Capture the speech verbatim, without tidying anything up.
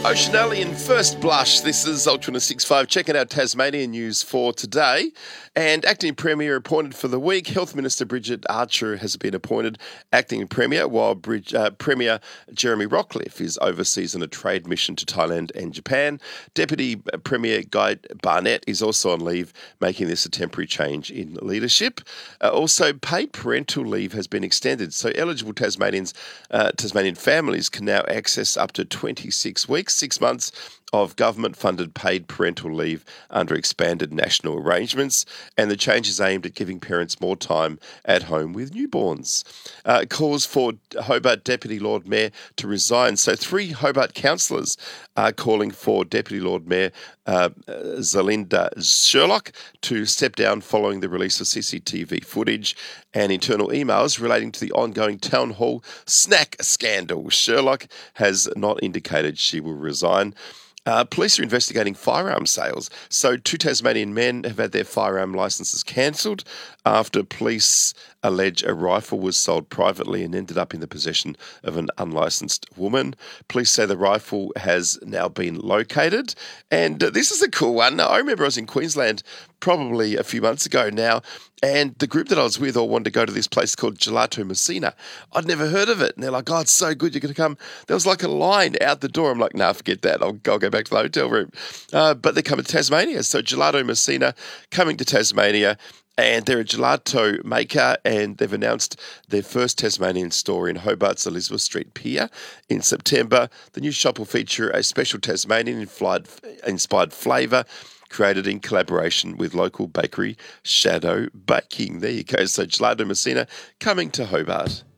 Oceanalian First Blush. This is Ultra sixty-five. Checking out Tasmanian news for today. And Acting Premier appointed for the week. Health Minister Bridget Archer has been appointed Acting Premier, while Bridge, uh, Premier Jeremy Rockliff is overseas on a trade mission to Thailand and Japan. Deputy Premier Guy Barnett is also on leave, making this a temporary change in leadership. Uh, also, paid parental leave has been extended, so eligible Tasmanians, uh, Tasmanian families can now access up to twenty-six weeks, six months of government-funded paid parental leave under expanded national arrangements, and the change is aimed at giving parents more time at home with newborns. Uh, calls for Hobart Deputy Lord Mayor to resign. So three Hobart councillors are calling for Deputy Lord Mayor uh, Zelinda Sherlock to step down following the release of C C T V footage and internal emails relating to the ongoing Town Hall snack scandal. Sherlock has not indicated she will resign. Uh, police are investigating firearm sales. So two Tasmanian men have had their firearm licences cancelled after police allege a rifle was sold privately and ended up in the possession of an unlicensed woman. Police say the rifle has now been located. And uh, this is a cool one. I remember I was in Queensland probably a few months ago now, and the group that I was with all wanted to go to this place called Gelato Messina. I'd never heard of it. And they're like, oh, it's so good, you're going to come. There was like a line out the door. I'm like, nah, forget that. I'll, I'll go back to the hotel room. Uh, but they're coming to Tasmania. So Gelato Messina coming to Tasmania. And they're a gelato maker, and they've announced their first Tasmanian store in Hobart's Elizabeth Street Pier in September. The new shop will feature a special Tasmanian-inspired flavour created in collaboration with local bakery Shadow Baking. There you go. So Gelato Messina coming to Hobart.